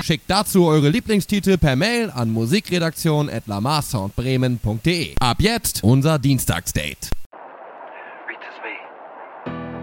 Schickt dazu eure Lieblingstitel per Mail an musikredaktion@lamarsoundbremen.de. Ab jetzt unser Dienstagsdate.